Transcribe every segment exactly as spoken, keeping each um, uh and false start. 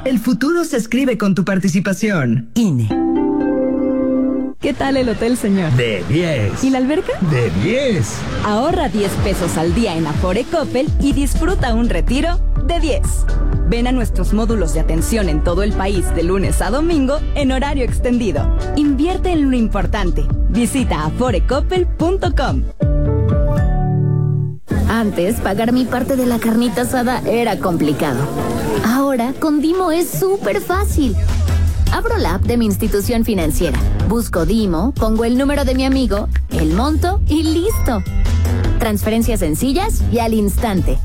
El futuro se escribe con tu participación. I N E. ¿Qué tal el hotel, señor? De diez. ¿Y la alberca? De diez. Ahorra diez pesos al día en Afore Coppel y disfruta un retiro de diez. Ven a nuestros módulos de atención en todo el país de lunes a domingo en horario extendido. Invierte en lo importante. Visita afore coppel punto com. Antes, pagar mi parte de la carnita asada era complicado. Ahora, con Dimo es súper fácil. Abro la app de mi institución financiera, busco Dimo, pongo el número de mi amigo, el monto y listo. Transferencias sencillas y al instante.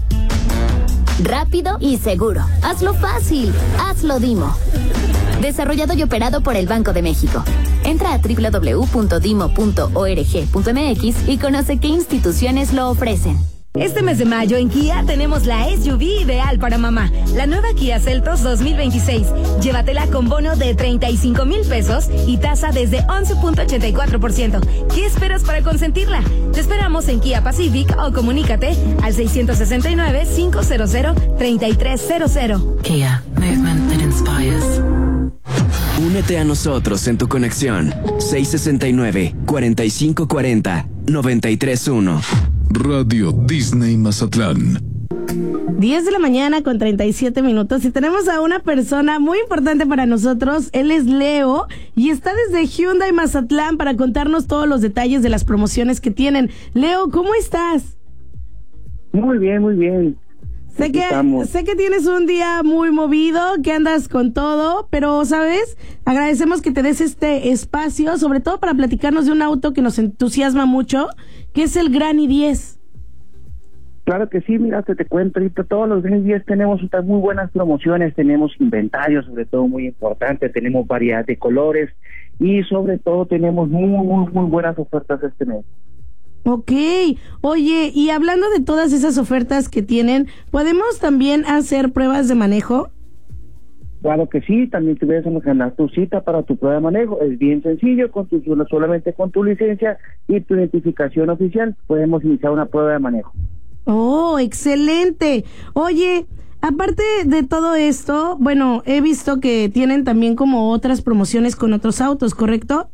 Rápido y seguro. Hazlo fácil. Hazlo Dimo. Desarrollado y operado por el Banco de México. Entra a doble u doble u doble u punto dimo punto org punto m x y conoce qué instituciones lo ofrecen. Este mes de mayo en Kia tenemos la S U V ideal para mamá, la nueva Kia Seltos dos mil veintiséis. Llévatela con bono de treinta y cinco mil pesos y tasa desde once punto ochenta y cuatro por ciento. ¿Qué esperas para consentirla? Te esperamos en Kia Pacific o comunícate al seiscientos sesenta y nueve, quinientos, treinta y tres cero cero. Kia, movement that inspires. Únete a nosotros en tu conexión seiscientos sesenta y nueve, cuarenta y cinco cuarenta, noventa y tres uno. Radio Disney Mazatlán. diez de la mañana con treinta y siete minutos y tenemos a una persona muy importante para nosotros. Él es Leo y está desde Hyundai Mazatlán para contarnos todos los detalles de las promociones que tienen. Leo, ¿cómo estás? Muy bien, muy bien. Sé que, sé que tienes un día muy movido, que andas con todo, pero, ¿sabes? Agradecemos que te des este espacio, sobre todo para platicarnos de un auto que nos entusiasma mucho, que es el Gran i diez. Claro que sí, mira, te, te cuento ahorita, todos los Gran i diez tenemos muy buenas promociones, tenemos inventario, sobre todo muy importante, tenemos variedad de colores y sobre todo tenemos muy, muy, muy buenas ofertas este mes. Ok, oye, y hablando de todas esas ofertas que tienen, ¿podemos también hacer pruebas de manejo? Claro que sí, también te puedes ganar tu cita para tu prueba de manejo, es bien sencillo, con tu, solamente con tu licencia y tu identificación oficial podemos iniciar una prueba de manejo. Oh, excelente. Oye, aparte de todo esto, bueno, he visto que tienen también como otras promociones con otros autos, ¿correcto?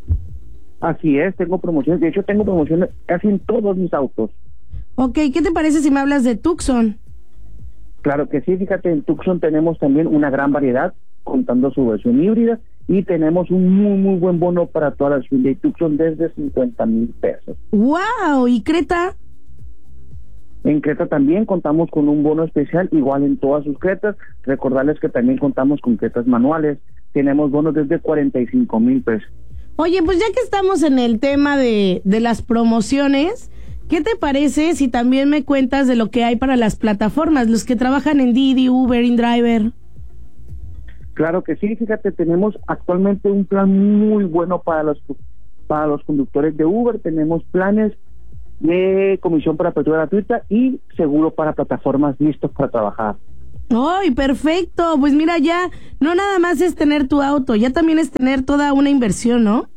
Así es, tengo promociones, de hecho tengo promociones casi en todos mis autos. Ok, ¿qué te parece si me hablas de Tucson? Claro que sí, fíjate, en Tucson tenemos también una gran variedad, contando su versión híbrida, y tenemos un muy, muy buen bono para todas las Hyundai Tucson desde cincuenta mil pesos. ¡Wow! ¿Y Creta? En Creta también contamos con un bono especial, igual en todas sus Cretas. Recordarles que también contamos con Cretas manuales, tenemos bonos desde cuarenta y cinco mil pesos. Oye, pues ya que estamos en el tema de, de las promociones, ¿qué te parece si también me cuentas de lo que hay para las plataformas, los que trabajan en Didi, Uber, InDriver? Claro que sí, fíjate, tenemos actualmente un plan muy bueno para los para los conductores de Uber, tenemos planes de comisión por apertura gratuita y seguro para plataformas listos para trabajar. ¡Ay, perfecto! Pues mira, ya no nada más es tener tu auto, ya también es tener toda una inversión, ¿no?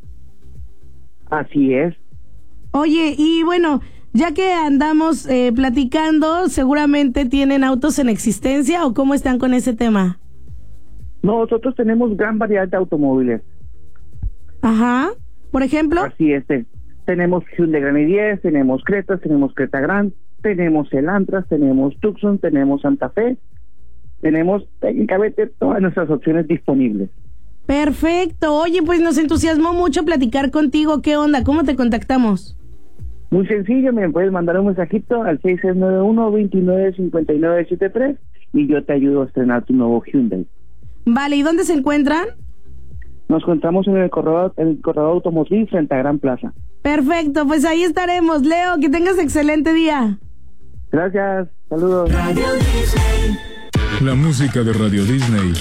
Así es. Oye, y bueno, ya que andamos eh, platicando, ¿seguramente tienen autos en existencia o cómo están con ese tema? Nosotros tenemos gran variedad de automóviles. Ajá, ¿por ejemplo? Así es, te, tenemos Hyundai Gran i diez, tenemos Cretas, tenemos Creta Grand, tenemos Elantras, tenemos Tucson, tenemos Santa Fe. Tenemos técnicamente todas nuestras opciones disponibles. Perfecto. Oye, pues nos entusiasmó mucho platicar contigo. ¿Qué onda? ¿Cómo te contactamos? Muy sencillo, me puedes mandar un mensajito al seis seis nueve uno, dos nueve cinco nueve siete tres y yo te ayudo a estrenar tu nuevo Hyundai. Vale, ¿y dónde se encuentran? Nos encontramos en el corredor, en el corredor automotriz frente a Gran Plaza. Perfecto, pues ahí estaremos. Leo, que tengas excelente día. Gracias, saludos. La música de Radio Disney